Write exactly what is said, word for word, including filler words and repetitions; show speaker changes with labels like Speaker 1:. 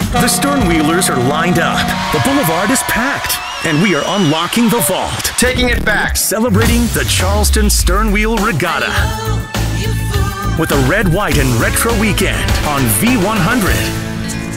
Speaker 1: The Sternwheelers are lined up. The boulevard is packed. And we are unlocking the vault.
Speaker 2: Taking it back.
Speaker 1: Celebrating the Charleston Sternwheel Regatta. With a red, white, and retro weekend on V one hundred.